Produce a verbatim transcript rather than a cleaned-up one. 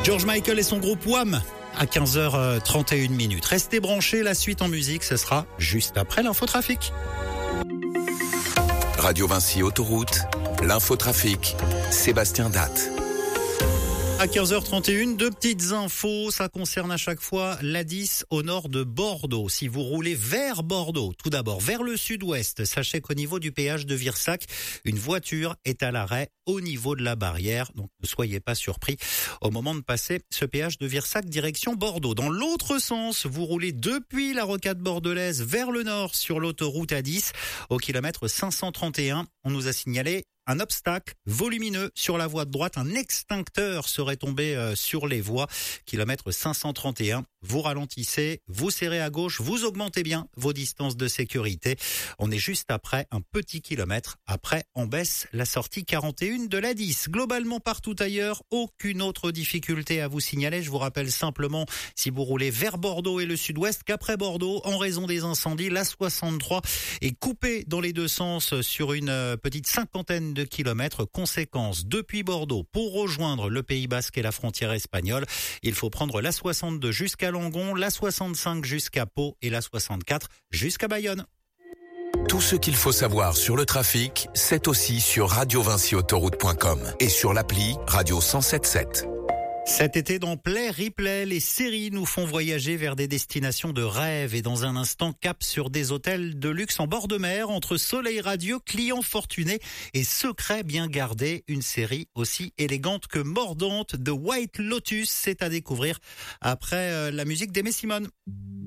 George Michael et son groupe Wham à quinze heures trente et une minutes. Restez branchés, la suite en musique, ce sera juste après l'infotrafic. Radio Vinci Autoroute, l'infotrafic, Sébastien Datte. À quinze heures trente et une, deux petites infos, ça concerne à chaque fois l'A dix au nord de Bordeaux. Si vous roulez vers Bordeaux, tout d'abord vers le sud-ouest, sachez qu'au niveau du péage de Virsac, une voiture est à l'arrêt au niveau de la barrière. Donc ne soyez pas surpris au moment de passer ce péage de Virsac direction Bordeaux. Dans l'autre sens, vous roulez depuis la rocade bordelaise vers le nord sur l'autoroute A dix au kilomètre cinq cent trente et un. On nous a signalé un obstacle volumineux sur la voie de droite. Un extincteur serait tombé euh, sur les voies. Kilomètre cinq cent trente et un. Vous ralentissez, vous serrez à gauche, vous augmentez bien vos distances de sécurité. On est juste après, un petit kilomètre après, on baisse la sortie quarante et un de l'A dix. Globalement, partout ailleurs, aucune autre difficulté à vous signaler. Je vous rappelle simplement, si vous roulez vers Bordeaux et le sud-ouest, qu'après Bordeaux, en raison des incendies, l'A soixante-trois est coupée dans les deux sens sur une petite cinquantaine de kilomètres. Conséquence, depuis Bordeaux, pour rejoindre le Pays Basque et la frontière espagnole, il faut prendre l'A soixante-deux jusqu'à Langon, l'A soixante-cinq jusqu'à Pau et l'A soixante-quatre jusqu'à Bayonne. Tout ce qu'il faut savoir sur le trafic, c'est aussi sur radio vinci autoroute point com et sur l'appli Radio cent sept sept. Cet été, dans Play Replay, les séries nous font voyager vers des destinations de rêve et dans un instant, cap sur des hôtels de luxe en bord de mer entre soleil radieux, clients fortunés et secrets bien gardés. Une série aussi élégante que mordante, The White Lotus, c'est à découvrir après la musique d'Aimé Simone.